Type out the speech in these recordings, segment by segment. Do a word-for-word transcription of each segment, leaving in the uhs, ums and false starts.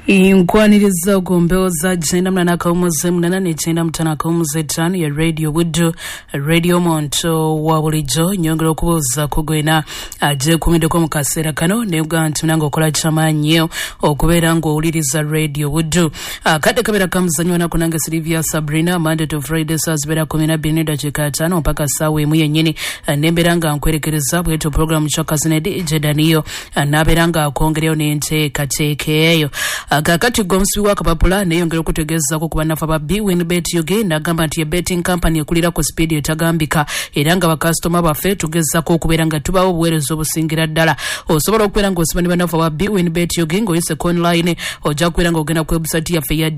Inkwaniriza okumbeoza jenda mnana kaumuze mnana ne jenda mtana kaumuze tano ya Radio Wood, Radio Monto wa bulijo nyongera okubuuza kugwena aje kumideko mu kaseera kano ne ugantu nango kola chamanyo okubeera ngo owuliriza Radio Wood. Akade kabera kamuzanyo na kunanga Silvia Sabrina Monday to Friday sazibera kumi na bbiri dakika ttaano mpaka ssaawa emu yennyini nemberanga nkwerekereza bweto program chokazine D J Daniyo naberanga akongereyo n'enteekateeka eyo. Kakati gomsi wa kapapula neyongera okutegeeza ko kuba nafa ba Bwinbet yoge nagamba nti betting company ekulira ku speed etagambika era nga bakastoma baffe tugeza ko okubeera nga tubawo obuweereza obusingira ddala. Osobola okubeera nga osiba ne banafa ba Bwinbet yoge ng'oyise online ojja kubeera nga ogenda ku website yaffe ya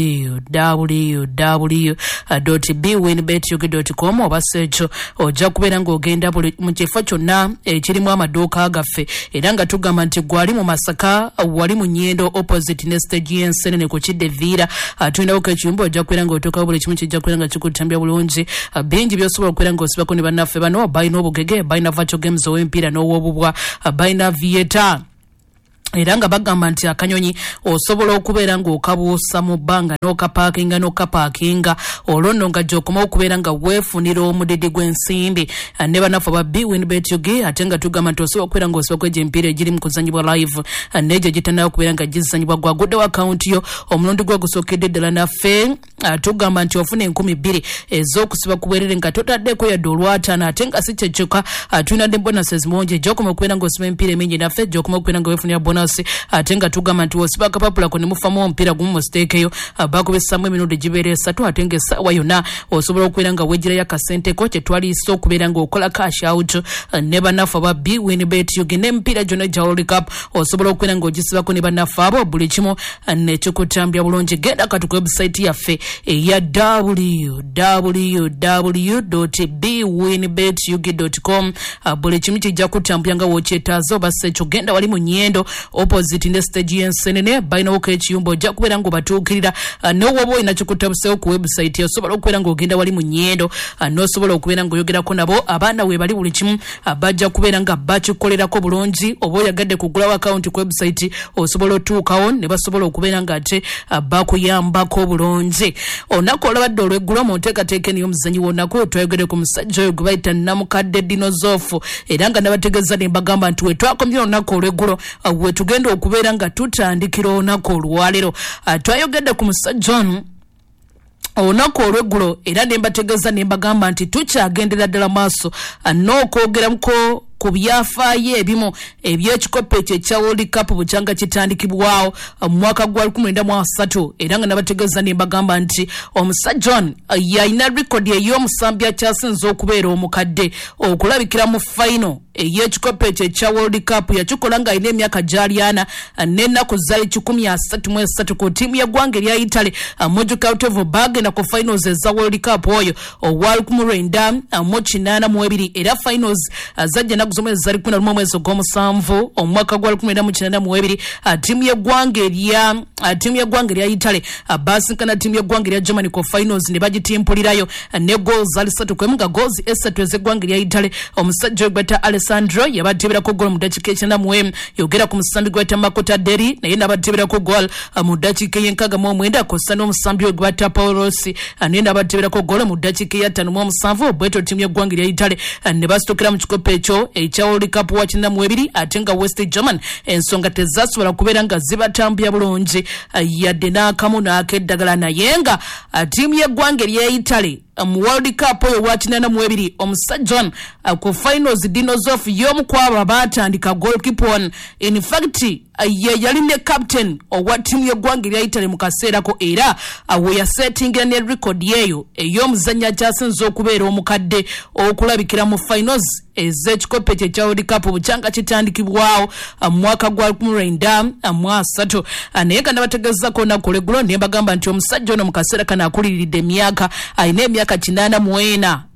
w w w dot bwinbet yoge dot com oba search ojja kubeera nga ogenda buli mu kifo kyonna ekirimu amaduuka gaffe era nga tugamba nti gwali mu Masaka wali mu Nyendo opposite nestage yensenene ku Kidevira atunda ko ekiyumba ojja kubeera nga otoka buli kimu kijja kubeera nga kikutambya bulungi bingi byosobola okubeera nga osibako ne bannaffe bano bayina obugege bayina virtual games ow'empiira n'ow'obubwa bayina vieta era nga bagamba nti akanyonyi osobola okubeera nga okabuusa mu bbanga n'okapaakinga n'okapaakinga olwo nga gy'okoma okubeera nga weefunira omudidi gw'ensimbi ne bannaffe ba Bwinbet yoge ate nga tugamba nti osobola okubeera nga osibako egyo empiira egiri mu kuzanyibwa live n'egyo gitandika okubeera nga gizanyibwa gwaguddewo akawunti yo omulundi gwe gusookedde ddala naffe tugamba nti ofuna enkumi bbiri ez'okusiba ku bwerere nga totaddeko yadde olwataano ate nga si kyekyoka tulina ne bonuses mungi gy'okoma okubeera nga osiba empiira emingi naffe gy'okoma okubeera nga weefunira bonus ate nga tugamba nti osiba kapapula ko ne mufamu omupiira gumu musiteekeyo bakubisamu emirundi gibeera esatu ate nga essaawa yonna osobola okubeera nga weegirayo akasente ko kye twaliisa okubeera nga okola cash out ne bannaffe ba Bwinbet yoge n'emipiira gyonna gya World Cup osobola okubeera nga ogisibako ne bannaffe abo buli kimu ne kikutambya bulungi. Genda kati ku website yaffe eya w w w dot bwinbet yoge dot com buli kimu kijja kutambya nga wookyetaaza oba sekyo genda wali mu Nyendo opposite ne stage yensenene bayinawo ko ekiyumba ojja kubeera nga obatuukirira n'owoba olina kikutabuseewo ku website osobola okubeera nga ogenda wali mu Nyendo n'osobola okubeera nga oyogerako nabo abaana we bali buli kimu bajja kubeera nga bakikolerako bulungi oba oyagadde kugulawo akawunti ku website osobola otuukawo ne basobola okubeera nga ate bakuyambako bulungi. Olunaku olabadde olweggulo mu nteekateeka niyo omuzanyi wonako twayogedde ku musajja oyo gwe bayita Namukadde Dinozofu era nga nabategeeza ne mbagamba nti we twakomye olunaku olweggulo we tugenda okubeera nga tutandikira olunaku olwaleero twayogedde ku musajja ono olunaku olweggulo era ne mbategeeza ne mbagamba nti tukyagendera ddala maaso n'okwogeramuko ku byafaayo ebimu eby'ekikopo ekyo ekya World Cup bukyanga kitandikibwawo mu mwaka gwa lukumi lwenda mu asatu era nga nabategeeza ne mbagamba nti omusajja ono yalina rekodi ey'omusambi akyasinze okubeera omukadde okulabikira mu final ey'ekikopo ekyo ekya World Cup yakikola nga alina emyaka gy'ali ana n'ennaku zaali kikumi asatu mu esatu ku ttiimu y'eggwanga erya Italy mujjuka utevu bagenda ku finals eza World Cup oyo owa lukumi lwenda mu kinaana mu ebiri era finals zajja zomwe zali kumi na lumu mwezi ogw'omusanvu omwaka gwa lukumi lwenda mu kinaana mu ebiri ttiimu y'eggwanga erya ttiimu y'eggwanga erya Italy basinkana ttiimu y'eggwanga erya Germany ku finals ne bagitimpulirayo ne goals ali ssatu ku emu nga goals essatu ez'eggwanga erya Italy. Omusajja oyo gweta Alessandro yabateeberako goal mu ddakiika ekinaana mu emu yogera ku musambi gweta Makota Deri naye n'abateeberako goal mu ddakiika ey'enkaaga mu omwenda kosa n'omusambi oyo gweta Paul Rossi naye n'abateeberako goal mu ddakiika eya ttaano mu omusanvu bwetyo ttiimu y'eggwanga erya Italy ne basitokera mu kikopo ekyo ekya World Cup wa kinaana mu ebiri ate nga West German ensonga tezasobola kubeera nga zibatambya bulungi yadde n'akamu n'akeddagala naye nga ttiimu y'eggwanga erya Italy mu World Cup oyo wa kinaana mu ebiri omusajja ono ku finals Dinozofu y'omu ku abo abaatandika goalkeeper one in fact ye yali ne captain owa ttiimu y'eggwanga erya Italy mu kaseerako era we yasetingira ne record yeeyo ey'omuzannyi akyasinze okubeera omukadde okulabikira mu finals ez'ekikopo ekyo ekya World Cup bukyanga kitandikibwawo mu mwaka gwa lukumi lwenda mu asatu naye nga nabategeezako olunaku olweggulo ne mbagamba nti omusajja ono mu kaseera kano akuliridde emyaka alina emyaka kinaana mu ena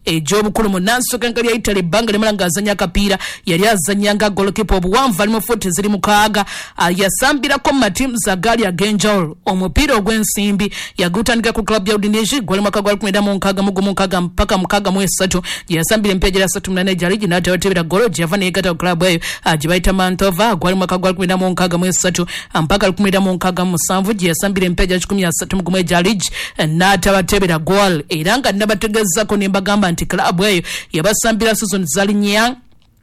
ejobukulu mu Nansoka nga lya Italy banga limalanga azanya kapira yali azanyanga goalkeeper obuwanvu ali mu futi ziri mukaaga yasambirako matimu za gali agenjawulo omupira ogw'ensimbi yagutandika ku club ya Udinese gwali mwaka gwa kumenda mu nkaaga mu mukaaga mpaka mukaaga mu esatu yasambira empeja ya satu munane jali jinata watebera golo java ne gata club eyo ajibaita Mantova gwali mwaka gwa kumenda mu nkaaga mu esatu mpaka kumenda mu nkaaga mu sanvu yasambira empeja kikumi ya satu mu jali nata watebera goal eranga nabategezako nembagamba nti club eyo yabasambira season zali nya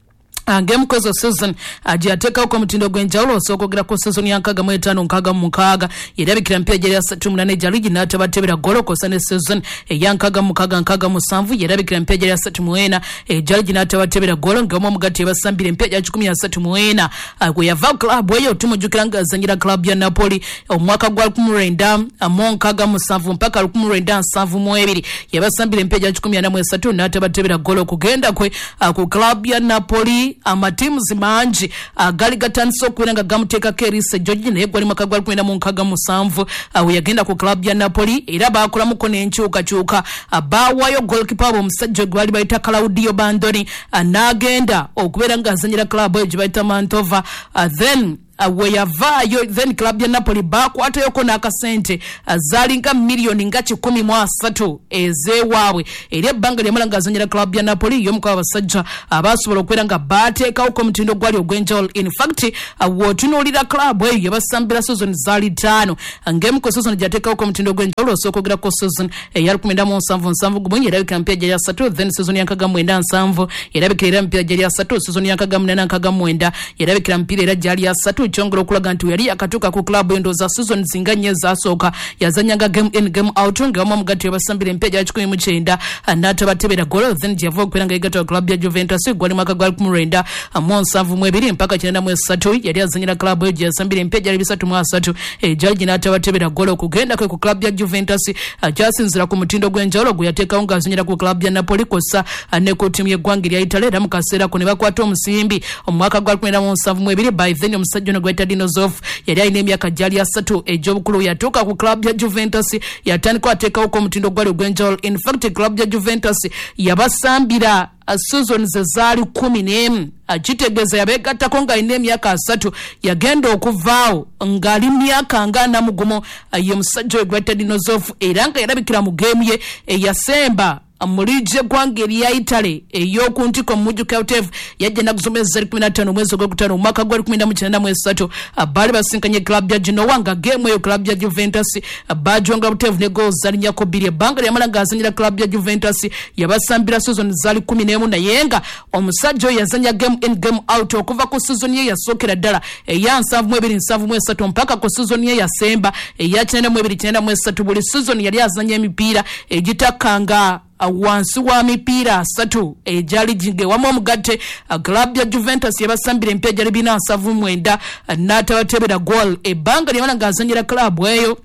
Game kozo season ajateka uko mtindo gwenjaulo osokogera ko season ya nkaga mu etano nkaga mu mukaga yerabikira mpya jali ya satu munane jali jinata batebera golo ko sane season ya nkaga mu kaga nkaga mu sanvu yerabikira mpya jali ya satu muena jali jinata batebera golo ngamo mugati basambire mpya jali kumi ya satu muena ko yava club eyo tumujukiranga zanyira club ya Napoli omwaka gwa kumurenda amonkaga mu sanvu mpaka kumurenda sanvu mu ebiri yabasambire mpya jali kumi na mwesatu nata batebera golo kugenda kwe ku club ya Napoli amatimu zimanji agali gatanso kwiranga gamuteka kerise George ne gwali makagwa kwenda mu nkaga musanvu awe yagenda ku club ya Napoli era bakola muko nenchuka chuka abawayo goalkeeper abo musajja gwali baita Claudio Bandoni anagenda okuberanga azanyira club ejo baita Mantova uh, then awe yavayo then club ya Napoli bakwata yoko nakasente azalinga milioni nga kikumi mu asatu ezewawe ere banga lyamala ngazanyira club ya Napoli yomuka abasajja abasobola okweranga bateka uko mtindo gwali ogwenjol in fact awotunulira club eyo yabasambira season zali tano ngemu ko season jateka uko mtindo gwenjol osokogera ko season yali kumenda mu nsanvu nsanvu gubonye erabika mpya jali ya satu then season yankaga mwenda nsanvu erabika mpya jali ya satu season yankaga munana nkaga mwenda erabika mpira era jali ya satu chongolo kulaga nti yali akatuka ku club endo za season zinganye za soka yazanyanga game in game out ngamo mugati yabasambira empeja chikumi mu kyenda anata batebera golo then javo kwiranga igato club ya Juventus gwali maka gwa kumurenda amonsanvu mwebiri mpaka kyenda mu esatu yali azanyira club ejo yasambira empeja libisatu mu asatu e judge nata batebera golo kugenda kwe ku club ya Juventus ajasinzira ku mutindo gwenjolo guyateka unga azanyira ku club ya Napoli kosa aneko timu yegwangi ya Italy ramukasera ko ne bakwata omusimbi omwaka gwa kumenda mu nsanvu mwebiri by then omusajja no gweta Dinozov yali ayina emyaka jali ya satu ejobukulu yatuka ku club ya Juventus yatandika ateka uko mutindo gwali gwenjol in fact club ya Juventus yabasambira season zezali kumi n'emu achitegeza yabegata konga ine myaka asatu yagenda okuvaawo ngali myaka ngana mugumo ye musajja gweta Dinozov eranga yarabikira mu game ye yasemba amulije kwangeri ya Italy eyo kuntiko muju Kautev yaje nakuzomeza kumi na tano mwezi gwa kutano mwaka gwa kumi na tano mwezi satu abali basinkanye club ya Genoa nga game yo club ya Juventus bajonga Kautev ne goals zali nyako bili banga ya malanga azanyira club ya Juventus yabasambira season zali kumi n'emu na yenga omusajjo yazanya game in game out okuva ku season ye yasokera dala eya nsanvu mwebiri nsanvu mwezi satu mpaka ku season ye yasemba eya kyenda mwebiri kyenda mwezi satu buli season yali azanya emipira egitakanga wansi wa mipira asatu ejali jinge wamo mugate club ya Juventus yabasambira empeja libina nsavu mwenda nata watebera goal ebanga lyamala ngazanyira club eyo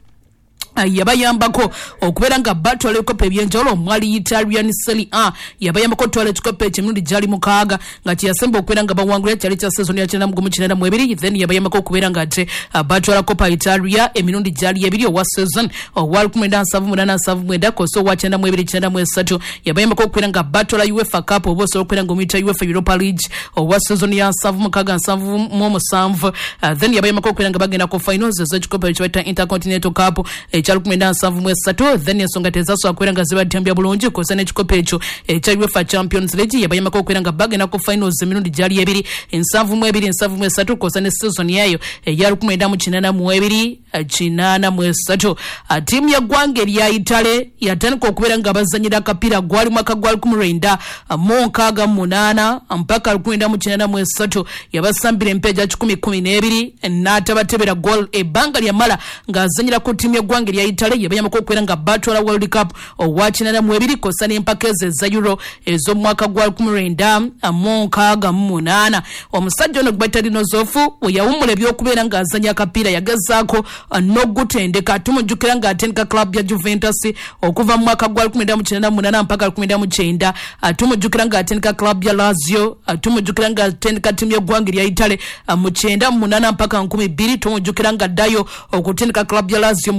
yabayambako okuberanga batwale kope byenjolo mwali Italian Serie A yabayambako twale kope chimirundi jali mukaaga ngati yasemba okuberanga bawangula chali cha season ya chenda mugumu chinenda mwebiri then yabayambako okuberanga ate batwala kopa Italia emirundi jali yebiri wa season wali kumenda nsavu munana nsavu mwenda koso wa chenda mwebiri chenda mwesatu yabayambako okuberanga batwala UEFA Cup oboso okuberanga umita UEFA Europa League wa season ya nsavu mukaaga nsavu mu musanvu then yabayambako okuberanga bagenda ko finals za kope chweta Intercontinental Cup chali kumenda nsavu mwesatu then yasonga tezaso akwiranga ziba tambya bulungi kosane chikope echo cha UEFA Champions League yabayamako okwiranga bagenda ku finals emirundi jali ebiri nsavu mwebiri nsavu mwesatu kosane season yayo yali kumenda mu kinana mwebiri kinana mwesatu timu ya gwangeri ya Italy yatandika okuberanga bazanyira kapira gwali mwaka gwali kumurenda monkaga munana mpaka kumenda mu kinana mwesatu yabasambira empeja kikumi kumi n'ebiri nata batebera goal ebanga lya mala ngazanyira ku timu ya gwangeri ya Italy yabayamako okweranga batwala World Cup owachinana mwebiri kosana empakeze za Euro ezo mwaka gwa kumurenda amonkaga munana omusajja ono gweta Dinozov oyawumule byokubera ngazanya kapira yagazako no gutendeka tumujukira nga atenka club ya Juventus okuva mwaka gwa kumenda mu kinana munana mpaka kumenda mu kyenda tumujukira nga atenka club ya Lazio tumujukira nga atenka timu ya gwangeri ya Italy mu kyenda munana mpaka nkumi bbiri tumujukira nga dayo okutenka club ya Lazio mu bbiri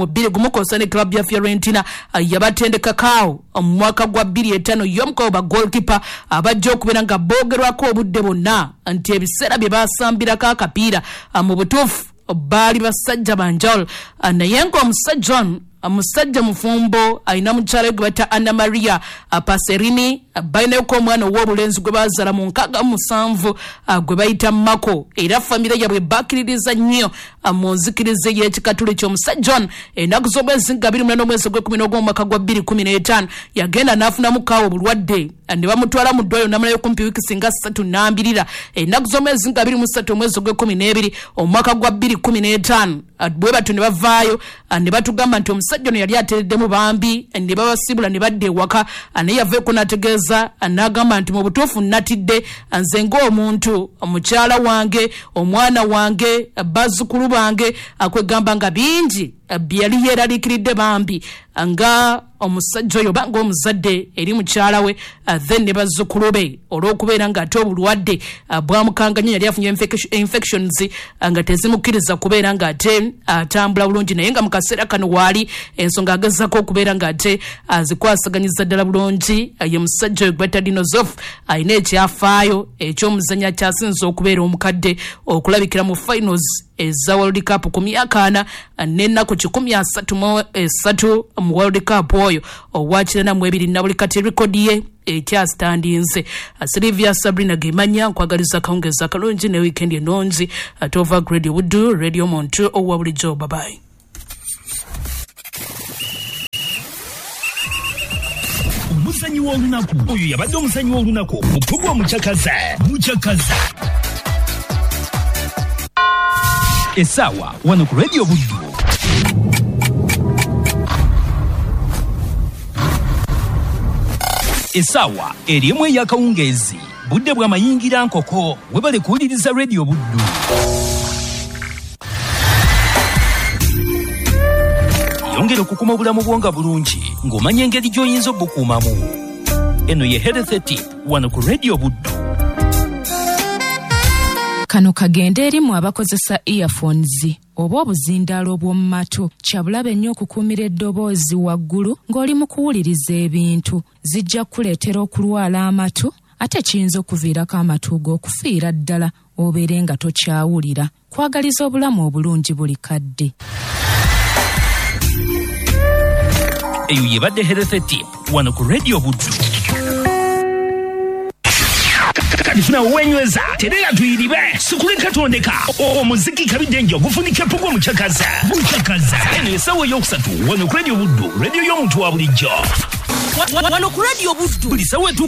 omukosa ne club ya Fiorentina yabatendeka kao omwaka gwa bbiri etaano y'omukawo ba goalkeeper abajja okubeera nga boogerwako obudde bonna nti ebiseera bye baasambirako akapiira mu butuufu baali basajja banjawulo naye ng'omusajja ono omusajja mufumbo ayina mukyala gwe bata Anna Maria Paserini baineko omwana ow'obulenzi gwe bazaala mu nkaaga mu musanvu gwe bayita Mako era famire yabwe bakiririza nnyo mu nzikiriza y'ekikatuli ky'omusajja ono ennaku z'omwezi nga bbiri mu munaana omwezi gw'ekkumi n'ogumu mu mwaka gwa bbiri kkumi n'etaano yagenda n'afunamu kaawo obulwadde ne bamutwala mu ddwaliro n'amalayo kumpi wiiki singa ssatu n'ambirira ennaku z'omwezi nga bbiri mu ssatu omwezi gw'ekkumi n'ebiri omwaka gwa bbiri kkumi n'etaano bwe batyo ne bavaayo ne batugamba nti omusajja ono yali ateereddemu bambi ne babasibula ne badda ewaka naye yavaeko n'ategeeza n'agamba nti mu butuufu natidde nze ng'omuntu omukyala wange omwana wange bazzukulu bange akwegamba nga bingi byali yeeraliikiridde bambi nga omusajja oyo banga omuzadde eri mukyala we then ne bazzukulu be olw'okubeera ng'ate obulwadde bwamukanganya yali afunye infections nga tezimukkiriza kubeera ng'ate atambula bulungi naye nga mu kaseera kano waali ensonga agezako okubeera ng'ate azikwasaganyiza ddala bulungi ye musajja oyo gweta Dinozof alina ekyafaayo eky'omuzannyo kyasinza okubeera omukadde okulabikira mu finals eza World Cup ku myaka ana n'ennaku kikumi asatu mu esatu mu World Cup oyo owa kirana mu ebiri na buli kati rekodi ye ekyastandinze. Sylvia Sabrina Gemanya nkwagaliza kawungeza kalungi ne weekend enonzi at Over Radio Wudu Radio Montu owa bulijjo. Bye bye. Omusanyi w'olunaku oyo yabadde omusanyi w'olunaku mupugwa mukyakaza mukyakaza Esawa wano ku Radio Buddu. Esawa erimu ey'akawungeezi budde bwa mayingira nkoko webale kuwuliriza Radio Buddu. Yongera okukuma obulamu bwonga bulungi ng'omanya engeri gy'oyinza obukuumamu. Eno ye Health Tip wano ku Radio Buddu. Kano kagende erimu abakozesa earphones oba obuzindaalo obw'omu matu kyabulabe nnyo okukuumira eddoboozi waggulu ng'oli mu kuwuliriza ebintu zijja kuleetera okulwala amatu ate kiyinza okuviirako amatu g'okufiira ddala obeere nga tokyawulira. Kwagaliza obulamu obulungi buli kadde. Eyo yebadde Health Tip wano ku Radio Buddu. Kalifuna wenyweza terera tuyiribe sukuleka tondeka omuziki kabidde njo gufunike pugwa mukyakaza mukyakaza eno esawa yokusatu wano ku Radio Buddu radio y'omuntu wa bulijjo wano ku Radio Buddu buli sawa